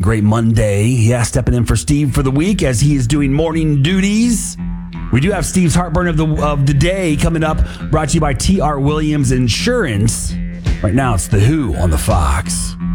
great Monday. Yeah, stepping in for Steve for the week as he is doing morning duties. We do have Steve's Heartburn of the day coming up, brought to you by T.R. Williams Insurance. Right now, it's The Who on the Fox.